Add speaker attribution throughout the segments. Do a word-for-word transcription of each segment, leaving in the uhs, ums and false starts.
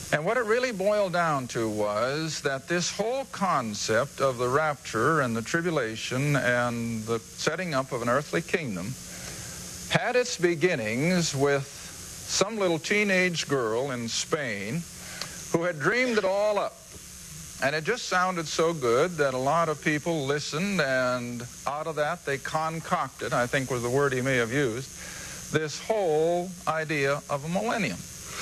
Speaker 1: And what it really boiled down to was that this whole concept of the rapture and the tribulation and the setting up of an earthly kingdom had its beginnings with some little teenage girl in Spain who had dreamed it all up. And it just sounded so good that a lot of people listened, and out of that they concocted, I think was the word he may have used, this whole idea of a millennium.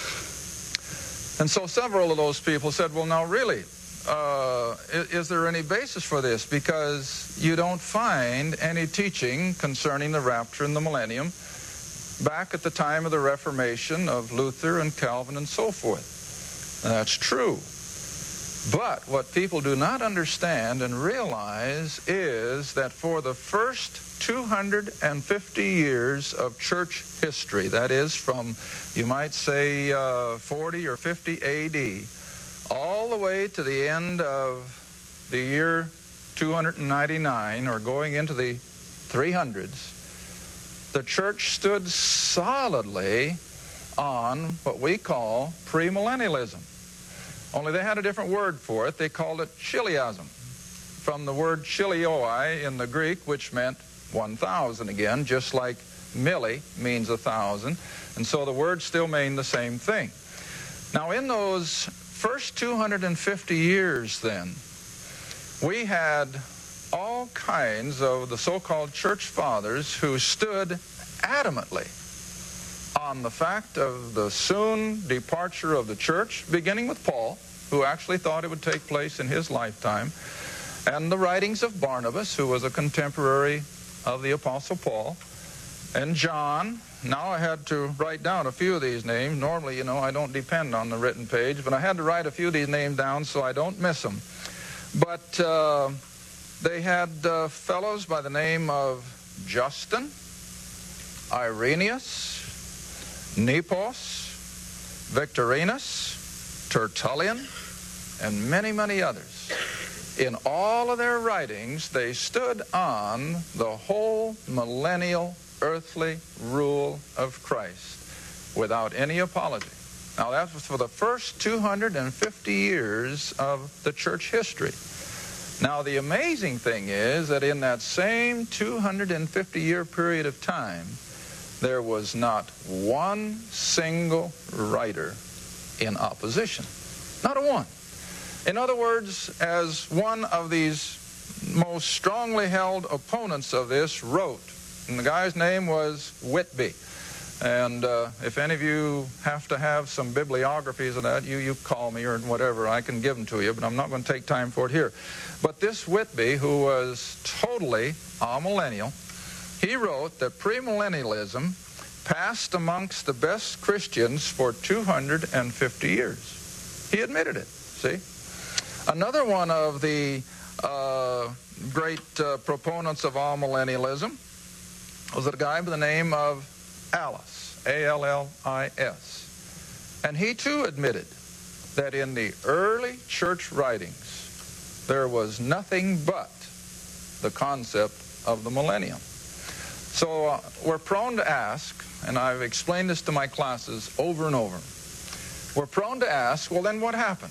Speaker 1: And so several of those people said, well, now really, uh, is, is there any basis for this? Because you don't find any teaching concerning the rapture and the millennium back at the time of the Reformation of Luther and Calvin and so forth. And that's true. But what people do not understand and realize is that for the first two hundred fifty years of church history, that is from, you might say, uh, forty or fifty A D, all the way to the end of the year two hundred ninety-nine, or going into the three hundreds, the church stood solidly on what we call premillennialism. Only they had a different word for it. They called it chiliasm, from the word chilioi in the Greek, which meant one thousand again, just like milli means a thousand. And so the words still mean the same thing. Now, in those first two hundred fifty years then, we had all kinds of the so-called church fathers who stood adamantly on the fact of the soon departure of the church, beginning with Paul, who actually thought it would take place in his lifetime, and the writings of Barnabas, who was a contemporary of the Apostle Paul, and John. Now I had to write down a few of these names. Normally, you know, I don't depend on the written page, but I had to write a few of these names down so I don't miss them. But uh, they had uh, fellows by the name of Justin, Irenaeus, Nepos, Victorinus, Tertullian, and many, many others. In all of their writings, they stood on the whole millennial earthly rule of Christ without any apology. Now, that was for the first two hundred fifty years of the church history. Now, the amazing thing is that in that same two hundred fifty year period of time, there was not one single writer in opposition. Not a one. In other words, as one of these most strongly held opponents of this wrote, and the guy's name was Whitby. And uh, if any of you have to have some bibliographies of that, you, you call me or whatever. I can give them to you, but I'm not going to take time for it here. But this Whitby, who was totally amillennial, he wrote that premillennialism passed amongst the best Christians for two hundred fifty years. He admitted it, see? Another one of the uh, great uh, proponents of amillennialism was a guy by the name of Allis, A L L I S. And he too admitted that in the early church writings, there was nothing but the concept of the millennium. So uh, we're prone to ask, and I've explained this to my classes over and over, we're prone to ask, well, then what happened?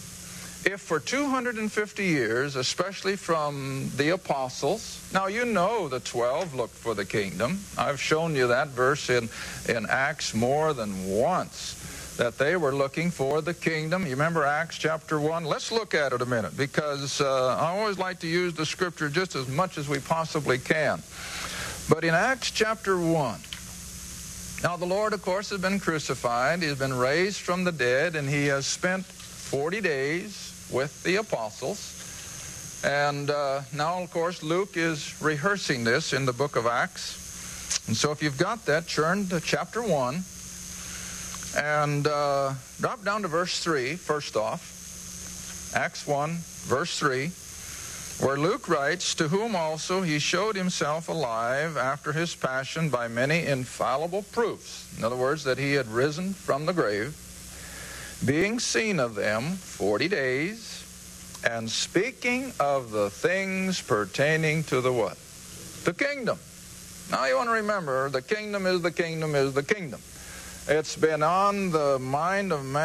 Speaker 1: If for two hundred fifty years, especially from the apostles, now you know the twelve looked for the kingdom. I've shown you that verse in, in Acts more than once, that they were looking for the kingdom. You remember Acts chapter one? Let's look at it a minute, because uh, I always like to use the scripture just as much as we possibly can. But in Acts chapter one, now the Lord, of course, has been crucified. He's been raised from the dead, and he has spent forty days with the apostles. And uh, now, of course, Luke is rehearsing this in the book of Acts. And so if you've got that, turn to chapter one and uh, drop down to verse three, first off. Acts one, verse three, where Luke writes, "To whom also he showed himself alive after his passion by many infallible proofs." In other words, that he had risen from the grave, being seen of them forty days, and speaking of the things pertaining to the what? The kingdom. Now you want to remember, the kingdom is the kingdom is the kingdom. It's been on the mind of man